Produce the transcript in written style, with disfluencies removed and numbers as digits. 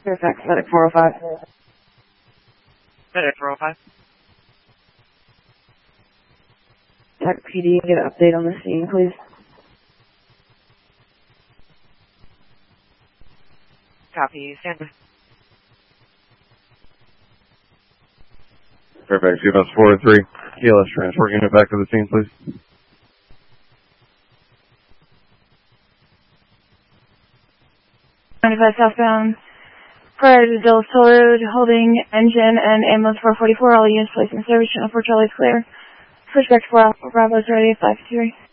Fairfax, Medic 405. Medic 405. Tech PD, get an update on the scene, please. Copy, stand by. Fairfax, US 403. TLS transport unit back to the scene, please. Southbound, prior to Dulles Toll Road, holding engine and ambulance 444, all units placed in service, channel 4 Charlie's clear. Switch back to 4 Alpha Bravo's ready at 523.